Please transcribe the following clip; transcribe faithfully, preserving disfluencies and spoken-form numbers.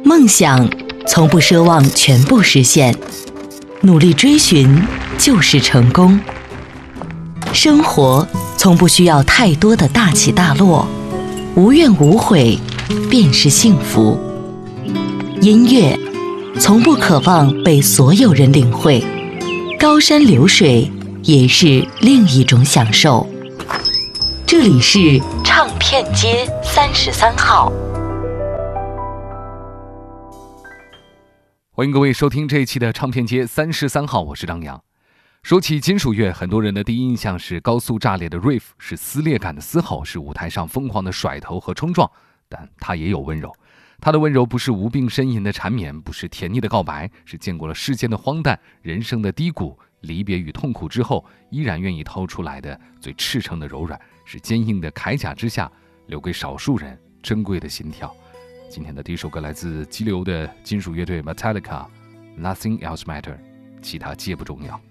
梦想从不奢望全部实现，努力追寻就是成功。生活从不需要太多的大起大落，无怨无悔便是幸福。音乐从不渴望被所有人领会，高山流水也是另一种享受。这里是唱片街三十三号， 欢迎各位收听这一期的唱片街三十三号，我是张扬。说起金属乐，很多人的第一印象是高速炸裂的 riff， 是撕裂感的嘶吼，是舞台上疯狂的甩头和冲撞，但它也有温柔。它的温柔不是无病呻吟的缠绵，不是甜腻的告白，是见过了世间的荒诞，人生的低谷，离别与痛苦之后依然愿意掏出来的最赤诚的柔软，是坚硬的铠甲之下留给少数人珍贵的心跳。今天的第一首歌来自激流的金属乐队 Metallica， Nothing Else Matter， 其他皆不重要。